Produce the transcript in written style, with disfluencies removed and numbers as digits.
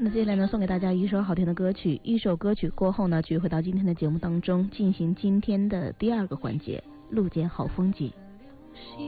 么接下来呢，送给大家一首好听的歌曲。一首歌曲过后呢，就回到今天的节目当中，进行今天的第二个环节——路见好风景。